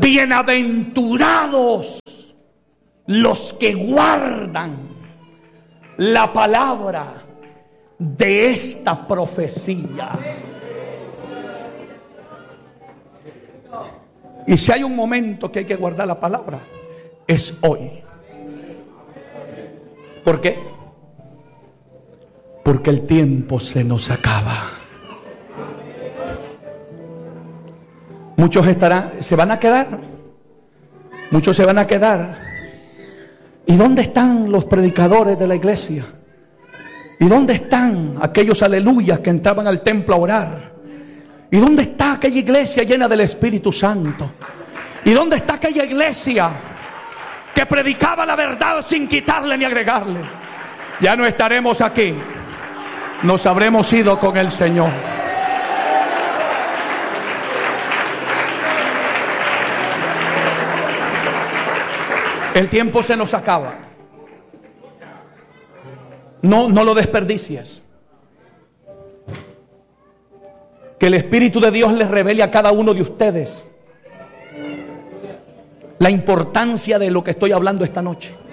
bienaventurados los que guardan la palabra de esta profecía. Y si hay un momento que hay que guardar la palabra, es hoy. ¿Por qué? Porque el tiempo se nos acaba. Muchos se van a quedar. Muchos se van a quedar. ¿Y dónde están los predicadores de la iglesia? ¿Y dónde están aquellos aleluyas que entraban al templo a orar? ¿Y dónde está aquella iglesia llena del Espíritu Santo? ¿Y dónde está aquella iglesia que predicaba la verdad sin quitarle ni agregarle? Ya no estaremos aquí. Nos habremos ido con el Señor. El tiempo se nos acaba. No lo desperdicies. Que el Espíritu de Dios les revele a cada uno de ustedes la importancia de lo que estoy hablando esta noche.